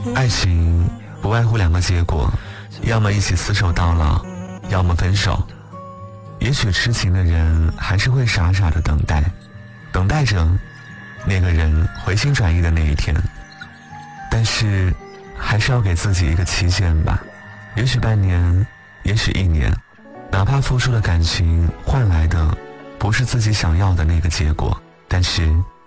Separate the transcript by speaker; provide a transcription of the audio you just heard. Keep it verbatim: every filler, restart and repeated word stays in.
Speaker 1: 爱情不外乎两个结果，要么一起厮守到老，要么分手。也许痴情的人还是会傻傻的等待，等待着那个人回心转意的那一天。但是还是要给自己一个期限吧，也许半年，也许一年，哪怕付出的感情换来的不是自己想要的那个结果，但是